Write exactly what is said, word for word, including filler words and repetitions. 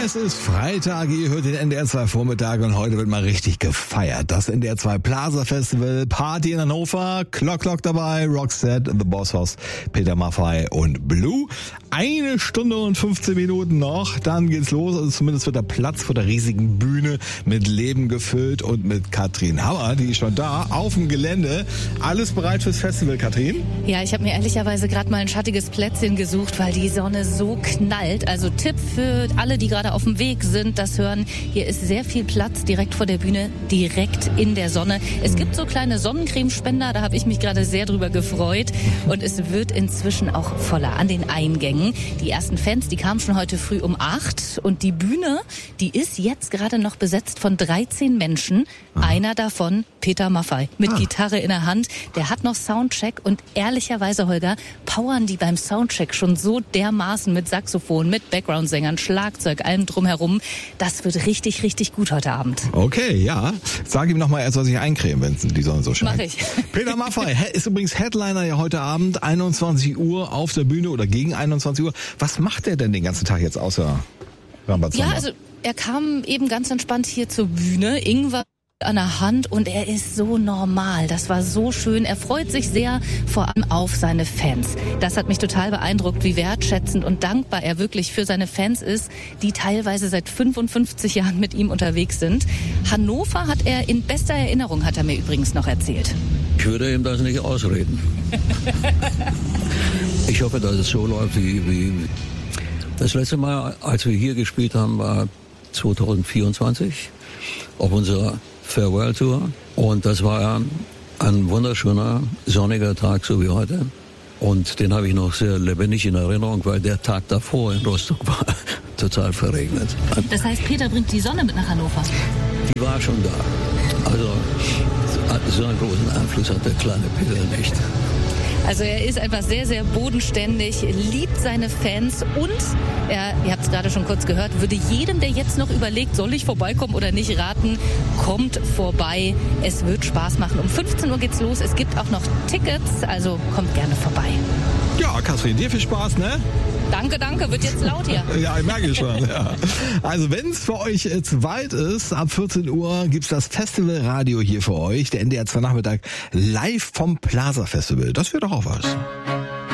Es ist Freitag, ihr hört den N D R zwei Vormittag und heute wird mal richtig gefeiert. Das N D R zwei Plaza Festival, Party in Hannover, Clock Clock dabei, Roxette, The Boss Hoss, Peter Maffay und Blue. Eine Stunde und fünfzehn Minuten noch, dann geht's los. Also zumindest wird der Platz vor der riesigen Bühne mit Leben gefüllt und mit Katrin Hammer, die ist schon da, auf dem Gelände. Alles bereit fürs Festival, Katrin? Ja, ich habe mir ehrlicherweise gerade mal ein schattiges Plätzchen gesucht, weil die Sonne so knallt. Also Tipp für alle, die gerade auf dem Weg sind, das hören. Hier ist sehr viel Platz direkt vor der Bühne, direkt in der Sonne. Es gibt so kleine Sonnencremespender, da habe ich mich gerade sehr drüber gefreut. Und es wird inzwischen auch voller an den Eingängen. Die ersten Fans, die kamen schon heute früh um acht. Und die Bühne, die ist jetzt gerade noch besetzt von dreizehn Menschen. Ah. Einer davon Peter Maffay mit ah. Gitarre in der Hand. Der hat noch Soundcheck und ehrlicherweise, Holger, powern die beim Soundcheck schon so dermaßen mit Saxophon, mit Background-Sängern, Schlagzeug, allem drumherum. Das wird richtig, richtig gut heute Abend. Okay, ja. Sag ihm nochmal, er soll sich eincremen, wenn die Sonne so scheint. Mach ich. Peter Maffay ist übrigens Headliner ja heute Abend, einundzwanzig Uhr auf der Bühne oder gegen einundzwanzig Uhr. Was macht er denn den ganzen Tag jetzt außer Rambazamba? Ja, also er kam eben ganz entspannt hier zur Bühne. Ingwer an der Hand und er ist so normal. Das war so schön. Er freut sich sehr vor allem auf seine Fans. Das hat mich total beeindruckt, wie wertschätzend und dankbar er wirklich für seine Fans ist, die teilweise seit fünfundfünfzig Jahren mit ihm unterwegs sind. Hannover hat er in bester Erinnerung, hat er mir übrigens noch erzählt. Ich würde ihm das nicht ausreden. Ich hoffe, dass es so läuft wie, wie das letzte Mal, als wir hier gespielt haben, war zwanzig vierundzwanzig auf unserer Farewell Tour. Und das war ein wunderschöner, sonniger Tag, so wie heute. Und den habe ich noch sehr lebendig in Erinnerung, weil der Tag davor in Rostock war total verregnet. Das heißt, Peter bringt die Sonne mit nach Hannover? Die war schon da. Also so einen großen Einfluss hat der kleine Peter nicht. Also er ist einfach sehr, sehr bodenständig, liebt seine Fans und er, ihr habt es gerade schon kurz gehört, würde jedem, der jetzt noch überlegt, soll ich vorbeikommen oder nicht, raten, kommt vorbei. Es wird Spaß machen. Um fünfzehn Uhr geht's los. Es gibt auch noch Tickets, also kommt gerne vorbei. Ja, Katrin, dir viel Spaß, ne? Danke, danke. Wird jetzt laut hier. Ja, ich merke schon. Ja. Also wenn es für euch zu weit ist, ab vierzehn Uhr gibt's das Festivalradio hier für euch. Der N D R zwei Nachmittag live vom Plaza Festival. Das wäre doch auch was.